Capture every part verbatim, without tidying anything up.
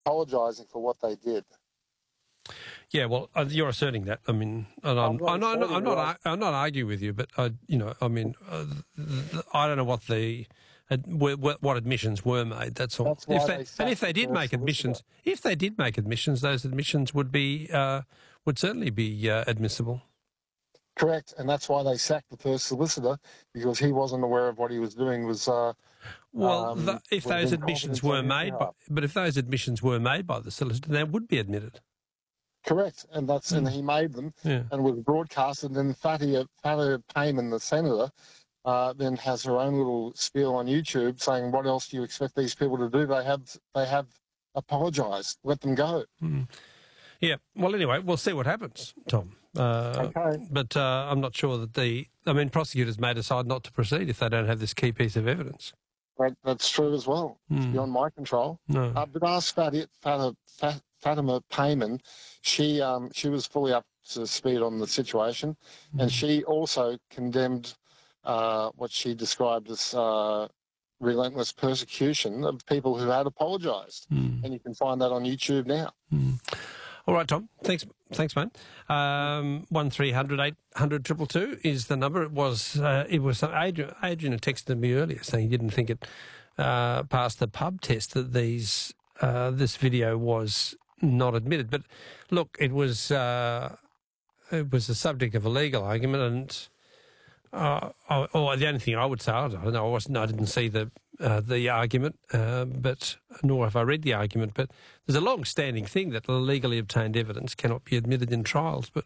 apologising for what they did. Yeah, well, uh, you're asserting that. I mean, and I'm, I'm not, I'm not, I'm not, ar- I'm not arguing with you, but I, you know, I mean, uh, th- th- I don't know what the uh, w- w- what admissions were made. That's all. That's why if they, they and if they sacked did the make admissions, solicitor. if they did make admissions, those admissions would be uh, would certainly be uh, admissible. Correct, and that's why they sacked the first solicitor, because he wasn't aware of what he was doing. Was uh, well, um, the, if was those in admissions confidence on were his made, by, behalf. but if those admissions were made by the solicitor, they would be admitted. Correct, and that's Mm. and he made them Yeah. and was broadcasted. And Fatia Fatia Payman, the senator, uh, then has her own little spiel on YouTube saying, "What else do you expect these people to do? They have they have apologised. Let them go." Mm. Yeah. Well, anyway, we'll see what happens, Tom. Uh, Okay. But uh, I'm not sure that the... I mean, prosecutors may decide not to proceed if they don't have this key piece of evidence. That, that's true as well. It's Mm. beyond my control. No. Uh, but ask Fatia, Fatia, Fat- Fatima Payman. She um, she was fully up to speed on the situation, Mm. and she also condemned uh, what she described as uh, relentless persecution of people who had apologised. Mm. And you can find that on YouTube now. Mm. All right, Tom. Thanks, thanks, mate. Um, one three hundred eight hundred triple two is the number. It was uh, it was Adrian. Adrian had texted me earlier saying he didn't think it uh, passed the pub test that these uh, this video was not admitted. But look, it was uh, it was the subject of a legal argument, and uh, oh, oh, the only thing I would say, I don't know, I wasn't, I didn't see the uh, the argument, uh, but nor have I read the argument. But there's a long-standing thing that legally obtained evidence cannot be admitted in trials. But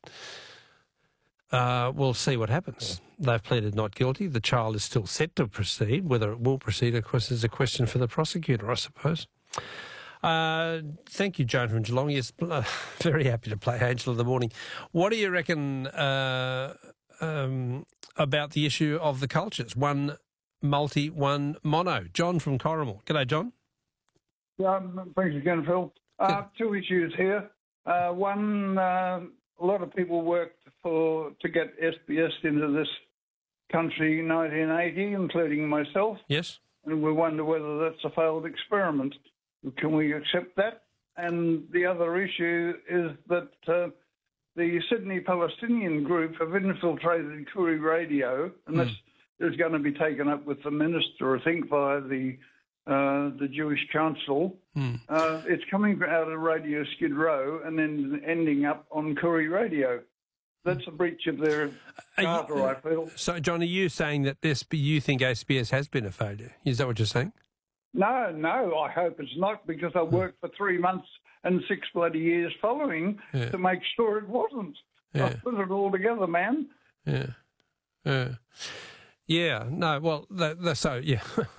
uh, we'll see what happens. They've pleaded not guilty. The trial is still set to proceed. Whether it will proceed, of course, is a question for the prosecutor, I suppose. Uh, thank you, Joan from Geelong. Yes, uh, very happy to play Angel of the Morning. What do you reckon uh, um, about the issue of the cultures? One multi, one mono. John from Corrimal. G'day, John. Yeah, thanks again, Phil. Uh, two issues here. Uh, one, uh, a lot of people worked for to get S B S into this country in nineteen eighty, including myself. Yes. And we wonder whether that's a failed experiment. Can we accept that? And the other issue is that uh, the Sydney Palestinian group have infiltrated Koori Radio, and Mm. this is going to be taken up with the minister, I think, via the uh, the Jewish Council. Mm. Uh, it's coming out of Radio Skid Row and then ending up on Koori Radio. That's a breach of their Are you- charter, I feel. So, John, are you saying that this, you think S B S has been a failure? Is that what you're saying? No, no, I hope it's not, because I worked for three months and six bloody years following Yeah. to make sure it wasn't. Yeah. I put it all together, man. Yeah. Yeah. Yeah. No. Well. That, that, so yeah.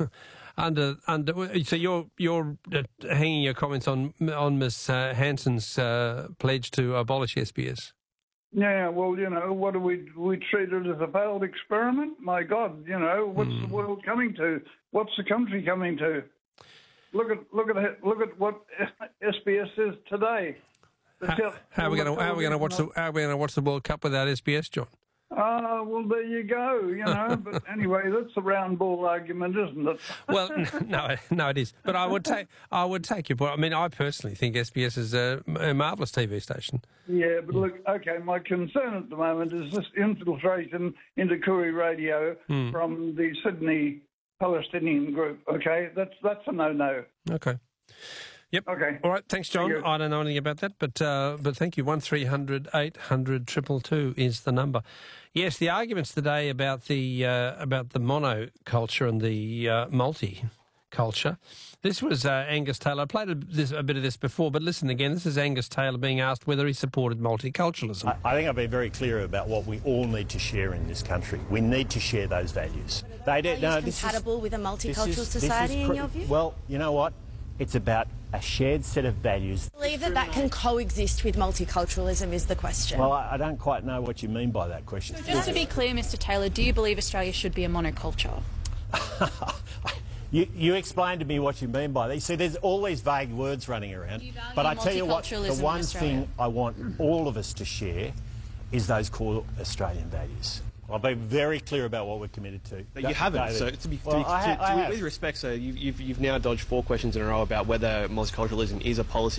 under under. So you're you're uh, hanging your comments on on Miss uh, Hanson's uh, pledge to abolish S B S. Yeah, well, you know, what do we we treat it as a failed experiment? My God, you know, what's Mm. the world coming to? What's the country coming to? Look at look at it- look at what S B S is today. How, how are we going to how are we going to watch the how are we going to watch the World Cup without S B S, John? Ah, well, there you go, you know. But anyway, that's a round ball argument, isn't it? Well, no, no, it is. But I would take I would take your point. I mean, I personally think S B S is a, a marvellous T V station. Yeah, but look, okay, my concern at the moment is this infiltration into Koori Radio Hmm. from the Sydney Palestinian group, okay? That's that's a no-no. Okay. Yep. Okay. All right. Thanks, John. Thank you. I don't know anything about that, but uh, but thank you. One three hundred eight hundred triple two is the number. Yes, the arguments today about the uh, about the mono culture and the uh, multi culture. This was uh, Angus Taylor. I played a, this, a bit of this before, but listen again. This is Angus Taylor being asked whether he supported multiculturalism. I, I think I've been very clear about what we all need to share in this country. We need to share those values. They do, Are no, you this is- compatible with a this multicultural is- this is society, in cr- your view? Well, you know what? It's about a shared set of values. I believe that that can coexist with multiculturalism is the question. Well, I, I don't quite know what you mean by that question. Just to be clear, Mister Taylor, do you believe Australia should be a monoculture? You, you explain to me what you mean by that. You see, there's all these vague words running around. You value But I tell you what, the multiculturalism in one Australia. thing I want all of us to share is those core Australian values. I'll be very clear about what we're committed to. But you haven't. David. So to be, to Well, be I ha- to, I to, have. with respect, so you've, you've you've now dodged four questions in a row about whether multiculturalism is a policy